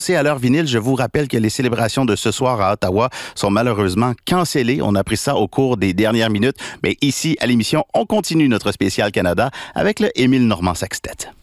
C'est à l'heure vinyle, je vous rappelle que les célébrations de ce soir à Ottawa sont malheureusement cancellées. On a appris ça au cours des dernières minutes. Mais ici, à l'émission, on continue notre spécial Canada avec le Émile Normand Sextet.